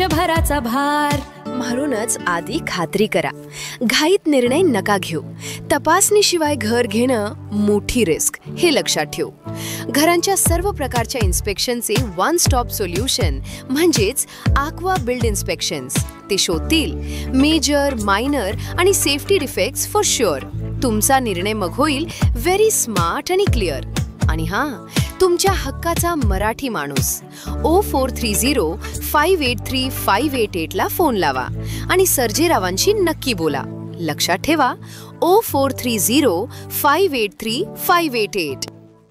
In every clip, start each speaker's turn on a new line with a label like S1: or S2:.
S1: भराचा भार.
S2: म्हणूनच आधी खात्री करा, घाईत निर्णय नका घेऊ. तपासणीशिवाय घर घेणं मोठी रिस्क, हे लक्षात ठेवू. घरांच्या सर्व प्रकारच्या इन्स्पेक्शनचे वन स्टॉप सोल्युशन म्हणजेच आक्वा बिल्ड इन्स्पेक्शन्स. ते शोधतील मेजर, मायनर आणि सेफ्टी डिफेक्ट्स फॉर शुअर. तुमचा निर्णय मग होईल व्हेरी स्मार्ट आणि क्लिअर. आणि हां, तुमच्या हक्काचा मराठी माणूस 0430583588 ला फोन लावा आणि सर्जेरावांशी नक्की बोला. लक्षात ठेवा, 0430583588.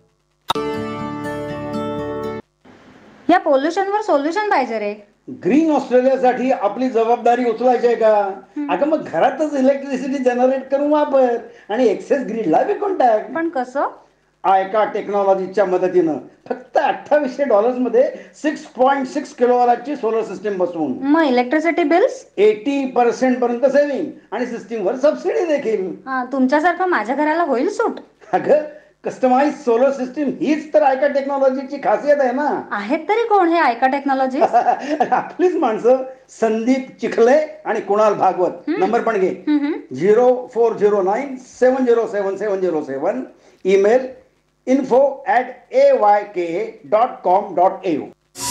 S3: या पोल्युशनवर सोल्युशन पाहिजे रे.
S4: ग्रीन ऑस्ट्रेलियासाठी आपली जबाबदारी उचलायची आहे का? अगं मग घरातच इलेक्ट्रिसिटी जनरेट करून वापर आणि एक्सेस ग्रीडला विकून टाक.
S3: पण कसं?
S4: आयका टेक्नॉलॉजीच्या मदतीनं फक्त $2800 मध्ये 6.6 किलोवॅटची सोलर सिस्टीम बसवून.
S3: मग इलेक्ट्रिसिटी बिल्स
S4: 80% पर्यंत सेव्हिंग आणि सिस्टीमवर सबसिडी देखील.
S3: तुमच्यासारखं माझ्या घराला होईल सूट.
S4: अगं कस्टमाइज सोलर सिस्टीम हीच तर आयका टेक्नॉलॉजीची खासियत आहे ना.
S3: आहेत तरी कोण हे आयका टेक्नॉलॉजी?
S4: आपलीच माणसं संदीप चिखले आणि कुणाल भागवत. नंबर पण घे, 0409707707. Email info@ayka.com.au.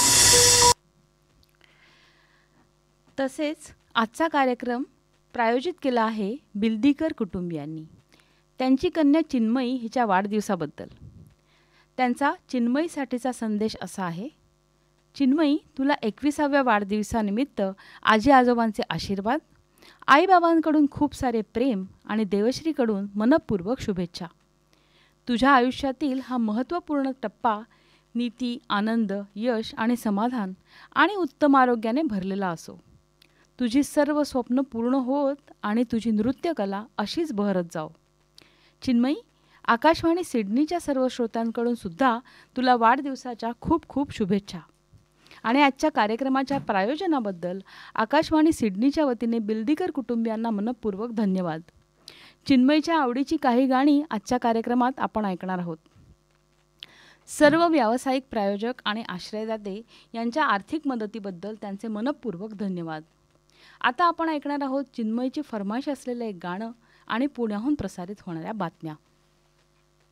S5: तसेच आजचा कार्यक्रम प्रायोजित केला आहे बिल्दीकर कुटुंबियांनी. त्यांची कन्या चिन्मयी हिच्या वाढदिवसाबद्दल. त्यांचा चिन्मयीसाठीचा संदेश असा आहे: चिन्मयी, तुला 21व्या वाढदिवसानिमित्त आजी आजोबांचे आशीर्वाद, आईबाबांकडून खूप सारे प्रेम आणि देवश्रीकडून मनपूर्वक शुभेच्छा. तुझ्या आयुष्यातील हा महत्त्वपूर्ण टप्पा नीती, आनंद, यश आणि समाधान आणि उत्तम आरोग्याने भरलेला असो. तुझी सर्व स्वप्न पूर्ण होत आणि तुझी नृत्यकला अशीच बहरत जाओ. चिन्मयी, आकाशवाणी सिडनीच्या सर्व श्रोत्यांकडून सुद्धा तुला वाढदिवसाच्या खूप खूप शुभेच्छा. आणि आजच्या कार्यक्रमाच्या प्रायोजनाबद्दल आकाशवाणी सिडनीच्या वतीने बिल्दीकर कुटुंबियांना मनपूर्वक धन्यवाद. चिन्मयीच्या आवडीची काही गाणी आजच्या कार्यक्रमात आपण ऐकणार आहोत. सर्व व्यावसायिक प्रायोजक आणि आश्रयदाते यांच्या आर्थिक मदतीबद्दल त्यांचे मनपूर्वक धन्यवाद. आता आपण ऐकणार आहोत चिन्मयीची फरमाईश असलेलं एक गाणं आणि पुण्याहून प्रसारित होणाऱ्या बातम्या.